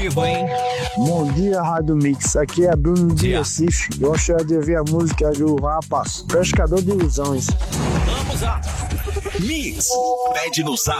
Hein? Bom dia, Rádio Mix. Aqui é Bruno de Dia. Recife. Gostaria de ouvir a música do Rapaz, Pescador de Ilusões. Vamos lá. Mix. Pede no zap